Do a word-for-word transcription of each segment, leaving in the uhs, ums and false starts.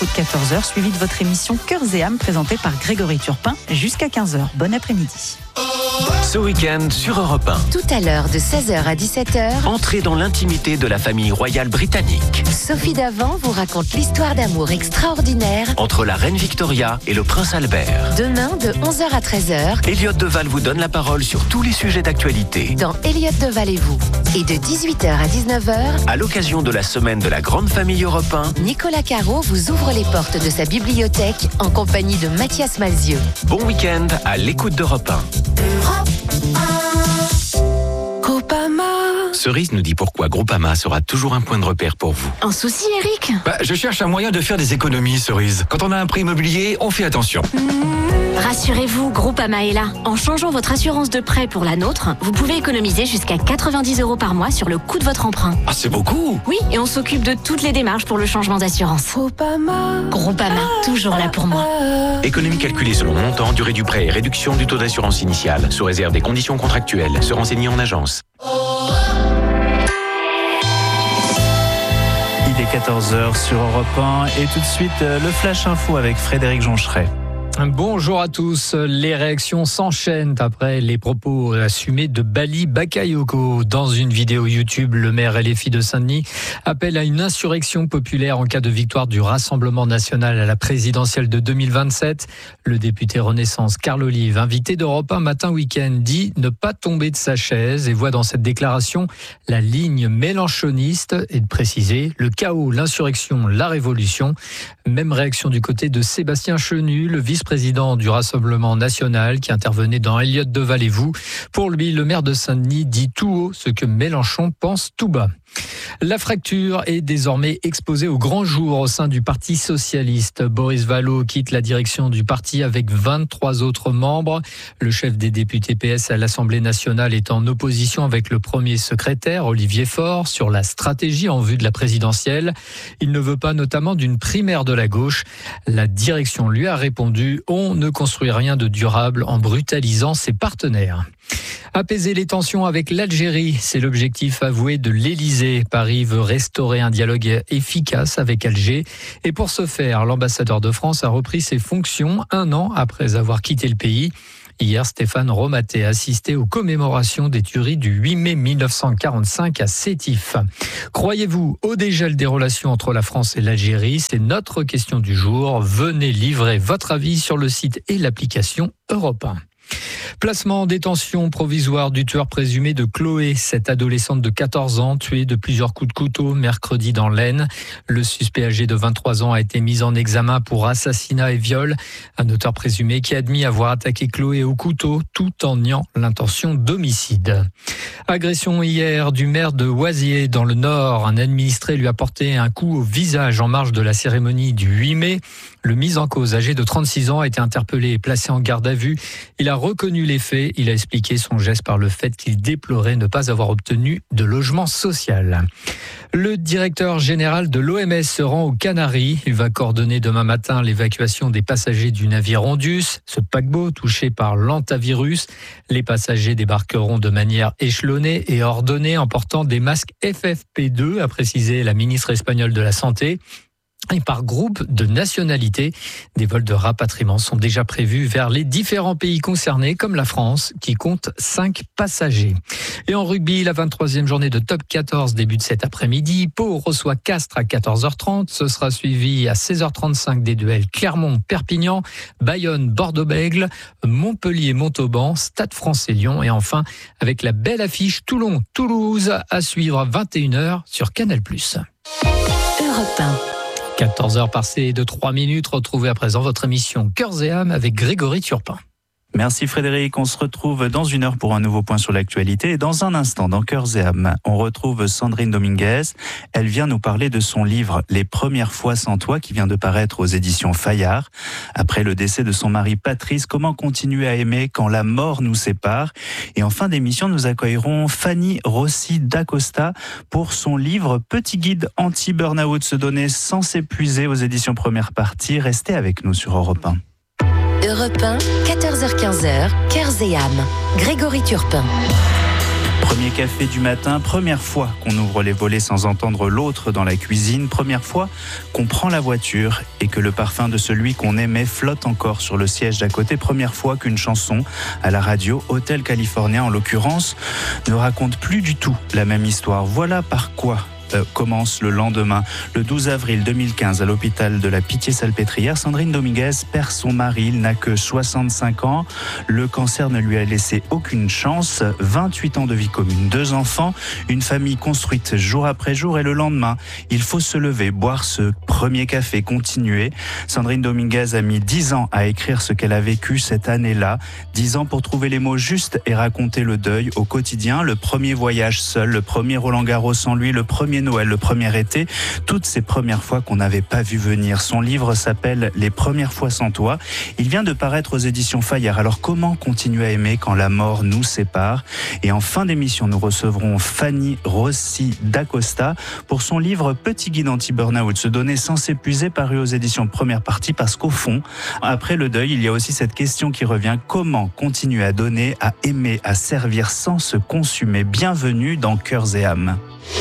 infos de quatorze heures, suivi de votre émission Cœurs et âmes présentée par Grégory Turpin jusqu'à quinze heures. Bon après-midi. Ce week-end sur Europe un. Tout à l'heure de seize heures à dix-sept heures. Entrez dans l'intimité de la famille royale britannique. Sophie Davant vous raconte l'histoire d'amour extraordinaire entre la reine Victoria et le prince Albert. Demain de onze heures à treize heures. Elliott Deval vous donne la parole sur tous les sujets d'actualité. Dans Elliott Deval et vous. Et de dix-huit heures à dix-neuf heures. À l'occasion de la semaine de la grande famille Europe un. Nicolas Caro vous ouvre les portes de sa bibliothèque en compagnie de Mathias Malzieu. Bon week-end à l'écoute d'Europe un. Groupama. Cerise nous dit pourquoi Groupama sera toujours un point de repère pour vous. Un souci, Eric ? Bah, je cherche un moyen de faire des économies, Cerise. Quand on a un prêt immobilier, on fait attention. Mmh. Rassurez-vous, Groupama est là. En changeant votre assurance de prêt pour la nôtre, vous pouvez économiser jusqu'à quatre-vingt-dix euros par mois sur le coût de votre emprunt. Ah, c'est beaucoup! Oui, et on s'occupe de toutes les démarches pour le changement d'assurance. Groupama. Groupama, toujours là pour moi. Économie calculée selon montant, durée du prêt et réduction du taux d'assurance initial, sous réserve des conditions contractuelles. Se renseigner en agence. Il est quatorze heures sur Europe un et tout de suite le Flash Info avec Frédéric Joncheret. Bonjour à tous. Les réactions s'enchaînent après les propos assumés de Bali Bakayoko. Dans une vidéo YouTube, le maire L F I de Saint-Denis appelle à une insurrection populaire en cas de victoire du Rassemblement national à la présidentielle de deux mille vingt-sept. Le député Renaissance Carl Olive, invité d'Europe un matin week-end, dit ne pas tomber de sa chaise et voit dans cette déclaration la ligne mélenchoniste et de préciser le chaos, l'insurrection, la révolution. Même réaction du côté de Sébastien Chenu, le vice-président du Rassemblement national qui intervenait dans Elliott Deval et vous. Pour lui, le maire de Saint-Denis dit tout haut ce que Mélenchon pense tout bas. La fracture est désormais exposée au grand jour au sein du Parti socialiste. Boris Vallaud quitte la direction du parti avec vingt-trois autres membres. Le chef des députés P S à l'Assemblée nationale est en opposition avec le premier secrétaire, Olivier Faure, sur la stratégie en vue de la présidentielle. Il ne veut pas notamment d'une primaire de la gauche. La direction lui a répondu « On ne construit rien de durable en brutalisant ses partenaires ». Apaiser les tensions avec l'Algérie, c'est l'objectif avoué de l'Élysée. Paris veut restaurer un dialogue efficace avec Alger. Et pour ce faire, l'ambassadeur de France a repris ses fonctions un an après avoir quitté le pays. Hier, Stéphane Romaté assistait aux commémorations des tueries du huit mai mille neuf cent quarante-cinq à Sétif. Croyez-vous au dégel des relations entre la France et l'Algérie ? C'est notre question du jour. Venez livrer votre avis sur le site et l'application Europe un. Placement en détention provisoire du tueur présumé de Chloé, cette adolescente de quatorze ans tuée de plusieurs coups de couteau mercredi dans l'Aisne. Le suspect âgé de vingt-trois ans a été mis en examen pour assassinat et viol. Un auteur présumé qui a admis avoir attaqué Chloé au couteau tout en niant l'intention d'homicide. Agression hier du maire de Oisier dans le Nord. Un administré lui a porté un coup au visage en marge de la cérémonie du huit mai. Le mis en cause, âgé de trente-six ans, a été interpellé et placé en garde à vue. Il a reconnu les faits. Il a expliqué son geste par le fait qu'il déplorait ne pas avoir obtenu de logement social. Le directeur général de l'O M S se rend aux Canaries. Il va coordonner demain matin l'évacuation des passagers du navire Ondus, ce paquebot touché par l'hantavirus. Les passagers débarqueront de manière échelonnée et ordonnée en portant des masques F F P deux, a précisé la ministre espagnole de la Santé. Et par groupe de nationalité, des vols de rapatriement sont déjà prévus vers les différents pays concernés, comme la France, qui compte cinq passagers. Et en rugby, la vingt-troisième journée de top quatorze débute cet après-midi. Pau reçoit Castres à quatorze heures trente. Ce sera suivi à seize heures trente-cinq des duels Clermont-Perpignan, Bayonne-Bordeaux-Bègles, Montpellier-Montauban, Stade Français-Lyon. Et enfin, avec la belle affiche Toulon-Toulouse à suivre à vingt et une heures sur Canal plus. Europe un. quatorze heures passées de trois minutes. Retrouvez à présent votre émission Cœurs et âmes avec Grégory Turpin. Merci Frédéric, on se retrouve dans une heure pour un nouveau point sur l'actualité. Et dans un instant, dans Cœurs et âmes, on retrouve Sandrine Dominguez. Elle vient nous parler de son livre « Les premières fois sans toi » qui vient de paraître aux éditions Fayard. Après le décès de son mari Patrice, comment continuer à aimer quand la mort nous sépare ? Et en fin d'émission, nous accueillerons Fanny Rossi d'Acosta pour son livre « Petit guide anti-burnout, se donner sans s'épuiser » aux éditions Première Partie. Restez avec nous sur Europe un. Europe un, quatorze heures quinze, Cœurs et âmes. Grégory Turpin. Premier café du matin, première fois qu'on ouvre les volets sans entendre l'autre dans la cuisine, première fois qu'on prend la voiture et que le parfum de celui qu'on aimait flotte encore sur le siège d'à côté, première fois qu'une chanson à la radio, Hotel California en l'occurrence, ne raconte plus du tout la même histoire. Voilà par quoi commence le lendemain. Le douze avril deux mille quinze, à l'hôpital de la Pitié-Salpêtrière, Sandrine Dominguez perd son mari. Il n'a que soixante-cinq ans. Le cancer ne lui a laissé aucune chance. vingt-huit ans de vie commune, deux enfants, une famille construite jour après jour. Et le lendemain, il faut se lever, boire ce premier café, continuer. Sandrine Dominguez a mis dix ans à écrire ce qu'elle a vécu cette année-là. dix ans pour trouver les mots justes et raconter le deuil au quotidien. Le premier voyage seul, le premier Roland-Garros sans lui, le premier Noël, le premier été, toutes ces premières fois qu'on n'avait pas vu venir. Son livre s'appelle « Les premières fois sans toi ». Il vient de paraître aux éditions Fayard. Alors comment continuer à aimer quand la mort nous sépare? Et en fin d'émission, nous recevrons Fanny Rossi d'Acosta pour son livre « Petit guide anti-burnout, se donner sans s'épuiser » paru aux éditions Première Partie, parce qu'au fond, après le deuil, il y a aussi cette question qui revient: comment continuer à donner, à aimer, à servir sans se consumer? Bienvenue dans Cœurs et âmes.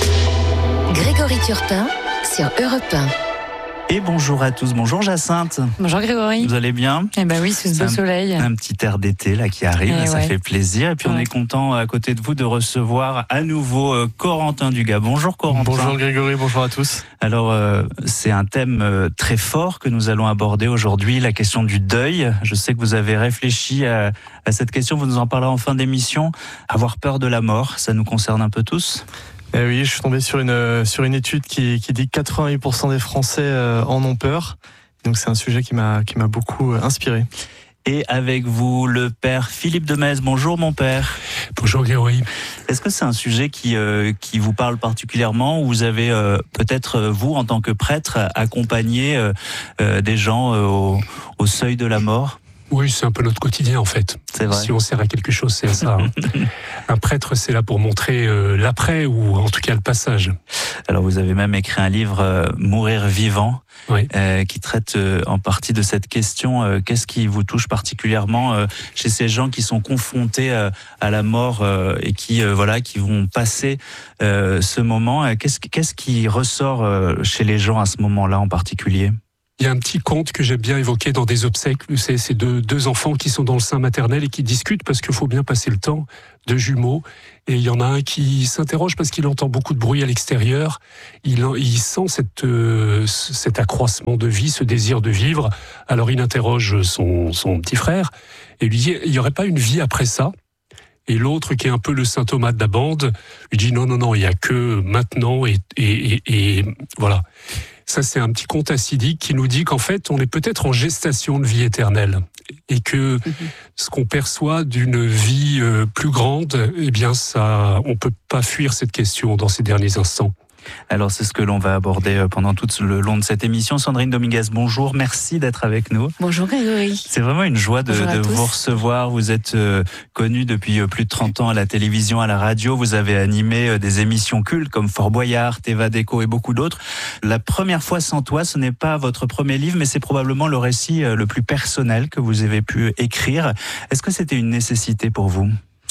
Grégory Turpin sur Europe un. Et bonjour à tous, bonjour Jacinthe. Bonjour Grégory. Vous allez bien? Eh ben oui, sous ce beau un, soleil. Un petit air d'été là qui arrive, et ça ouais. fait plaisir. Et puis ouais. on est content à côté de vous de recevoir à nouveau euh, Corentin Dugas. Bonjour Corentin. Bonjour Grégory, bonjour à tous. Alors euh, c'est un thème euh, très fort que nous allons aborder aujourd'hui, la question du deuil. Je sais que vous avez réfléchi à, à cette question, vous nous en parlerez en fin d'émission. Avoir peur de la mort, ça nous concerne un peu tous? Eh oui, je suis tombé sur une sur une étude qui qui dit que quatre-vingt-huit pour cent des Français en ont peur. Donc c'est un sujet qui m'a qui m'a beaucoup inspiré. Et avec vous, le père Philippe de Metz. Bonjour mon père. Bonjour Grégory. Est-ce que c'est un sujet qui euh, qui vous parle particulièrement, ou vous avez euh, peut-être vous en tant que prêtre accompagné euh, euh, des gens euh, au, au seuil de la mort? Oui, c'est un peu notre quotidien en fait. C'est vrai. Si on sert à quelque chose, c'est à ça. Hein. Un prêtre, c'est là pour montrer euh, l'après, ou en tout cas le passage. Alors vous avez même écrit un livre, euh, Mourir vivant, oui. euh, qui traite euh, en partie de cette question. Euh, qu'est-ce qui vous touche particulièrement euh, chez ces gens qui sont confrontés euh, à la mort euh, et qui euh, voilà qui vont passer euh, ce moment? Qu'est-ce, qu'est-ce qui ressort euh, chez les gens à ce moment-là en particulier? Il y a un petit conte que j'aime bien évoquer dans des obsèques. C'est ces deux, deux enfants qui sont dans le sein maternel et qui discutent parce qu'il faut bien passer le temps, deux jumeaux. Et il y en a un qui s'interroge parce qu'il entend beaucoup de bruit à l'extérieur. Il, il sent cette, euh, cet accroissement de vie, ce désir de vivre. Alors il interroge son, son petit frère et lui dit: il n'y aurait pas une vie après ça? Et l'autre, qui est un peu le saint Thomas de la bande, lui dit: non, non, non, il n'y a que maintenant et, et, et, et voilà. Ça, c'est un petit conte acidique qui nous dit qu'en fait, on est peut-être en gestation de vie éternelle et que mm-hmm. ce qu'on perçoit d'une vie euh, plus grande, eh bien, ça, on peut pas fuir cette question dans ces derniers instants. Alors c'est ce que l'on va aborder pendant tout le long de cette émission. Sandrine Dominguez, bonjour, merci d'être avec nous. Bonjour Grégory. C'est vraiment une joie de, de vous recevoir. Vous êtes euh, connu depuis plus de trente ans à la télévision, à la radio. Vous avez animé euh, des émissions cultes comme Fort Boyard, Teva Déco et beaucoup d'autres. La première fois sans toi, ce n'est pas votre premier livre, mais c'est probablement le récit euh, le plus personnel que vous avez pu écrire. Est-ce que c'était une nécessité pour vous?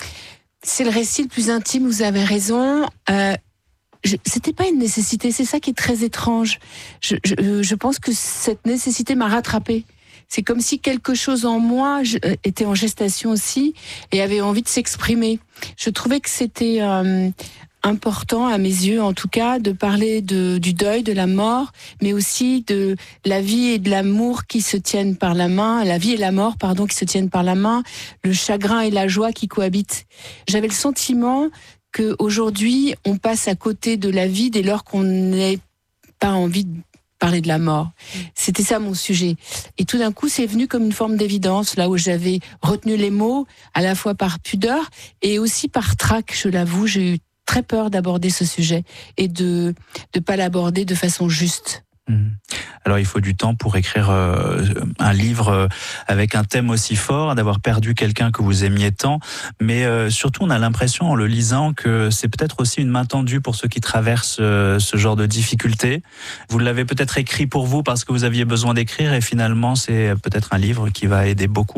C'est le récit le plus intime, vous avez raison. Euh, Je, c'était pas une nécessité, c'est ça qui est très étrange. Je, je, je pense que cette nécessité m'a rattrapée. C'est comme si quelque chose en moi je, euh, était en gestation aussi et avait envie de s'exprimer. Je trouvais que c'était euh, important, à mes yeux en tout cas, de parler de, du deuil, de la mort, mais aussi de la vie et de l'amour qui se tiennent par la main, la vie et la mort, pardon, qui se tiennent par la main, le chagrin et la joie qui cohabitent. J'avais le sentiment qu'aujourd'hui, on passe à côté de la vie dès lors qu'on n'ait pas envie de parler de la mort. C'était ça mon sujet. Et tout d'un coup, c'est venu comme une forme d'évidence, là où j'avais retenu les mots, à la fois par pudeur et aussi par trac, je l'avoue. J'ai eu très peur d'aborder ce sujet et de ne pas l'aborder de façon juste. Alors il faut du temps pour écrire euh, un livre euh, avec un thème aussi fort, d'avoir perdu quelqu'un que vous aimiez tant, mais euh, surtout on a l'impression en le lisant que c'est peut-être aussi une main tendue pour ceux qui traversent euh, ce genre de difficultés. Vous l'avez peut-être écrit pour vous parce que vous aviez besoin d'écrire et finalement c'est peut-être un livre qui va aider beaucoup.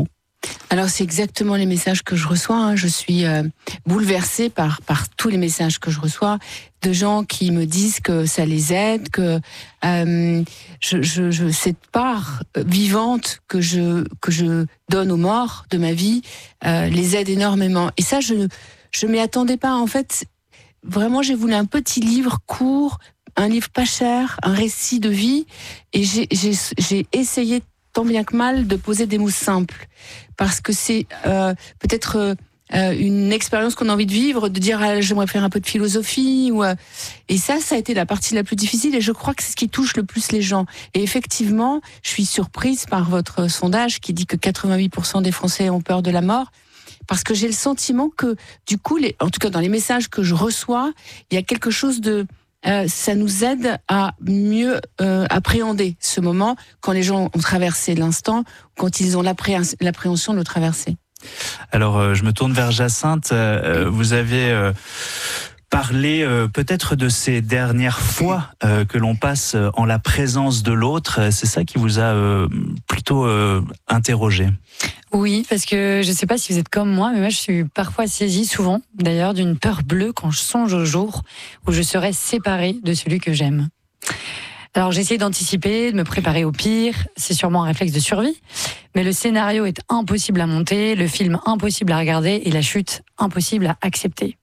Alors c'est exactement les messages que je reçois. Hein. Je suis euh, bouleversée par par tous les messages que je reçois de gens qui me disent que ça les aide, que euh, je, je, je cette part vivante que je que je donne aux morts de ma vie euh, les aide énormément. Et ça, je je m'y attendais pas. En fait, vraiment, j'ai voulu un petit livre court, un livre pas cher, un récit de vie, et j'ai j'ai j'ai essayé tant bien que mal de poser des mots simples, parce que c'est euh, peut-être euh, une expérience qu'on a envie de vivre, de dire ah, j'aimerais faire un peu de philosophie, ou euh, et ça, ça a été la partie la plus difficile, et je crois que c'est ce qui touche le plus les gens. Et effectivement, je suis surprise par votre sondage qui dit que quatre-vingt-huit pour cent des Français ont peur de la mort, parce que j'ai le sentiment que du coup, les, en tout cas dans les messages que je reçois, il y a quelque chose de Euh, ça nous aide à mieux euh, appréhender ce moment quand les gens ont traversé l'instant, quand ils ont l'appré- l'appréhension de le traverser. Alors, euh, je me tourne vers Jacinthe. Euh, vous avez euh, parlé euh, peut-être de ces dernières fois euh, que l'on passe en la présence de l'autre. C'est ça qui vous a euh, plutôt euh, interrogé. Oui, parce que je ne sais pas si vous êtes comme moi, mais moi je suis parfois saisie, souvent d'ailleurs, d'une peur bleue quand je songe au jour où je serai séparée de celui que j'aime. Alors j'essaie d'anticiper, de me préparer au pire, c'est sûrement un réflexe de survie, mais le scénario est impossible à monter, le film impossible à regarder et la chute impossible à accepter.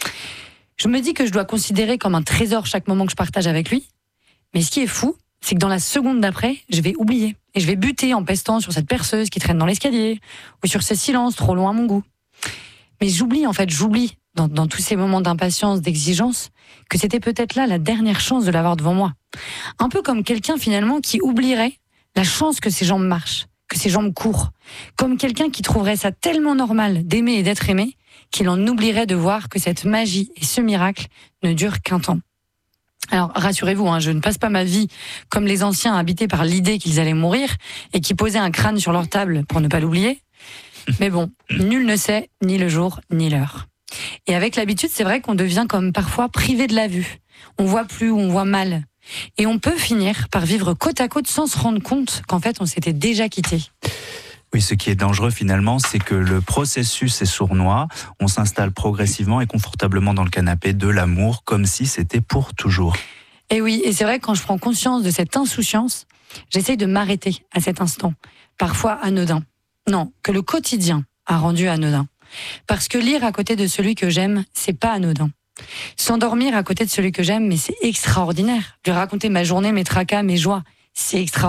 Je me dis que je dois considérer comme un trésor chaque moment que je partage avec lui, mais ce qui est fou, c'est que dans la seconde d'après, je vais oublier. Et je vais buter en pestant sur cette perceuse qui traîne dans l'escalier, ou sur ce silence trop loin à mon goût. Mais j'oublie, en fait, j'oublie, dans, dans tous ces moments d'impatience, d'exigence, que c'était peut-être là la dernière chance de l'avoir devant moi. Un peu comme quelqu'un, finalement, qui oublierait la chance que ses jambes marchent, que ses jambes courent. Comme quelqu'un qui trouverait ça tellement normal d'aimer et d'être aimé, qu'il en oublierait de voir que cette magie et ce miracle ne durent qu'un temps. Alors, rassurez-vous, hein, je ne passe pas ma vie comme les anciens habités par l'idée qu'ils allaient mourir et qui posaient un crâne sur leur table pour ne pas l'oublier. Mais bon, nul ne sait ni le jour ni l'heure. Et avec l'habitude, c'est vrai qu'on devient comme parfois privé de la vue. On voit plus ou on voit mal. Et on peut finir par vivre côte à côte sans se rendre compte qu'en fait, on s'était déjà quitté. Oui, ce qui est dangereux finalement, c'est que le processus est sournois, on s'installe progressivement et confortablement dans le canapé de l'amour, comme si c'était pour toujours. Et oui, et c'est vrai que quand je prends conscience de cette insouciance, j'essaye de m'arrêter à cet instant, parfois anodin. Non, que le quotidien a rendu anodin. Parce que lire à côté de celui que j'aime, c'est pas anodin. S'endormir à côté de celui que j'aime, mais c'est extraordinaire. Lui raconter ma journée, mes tracas, mes joies, c'est extraordinaire.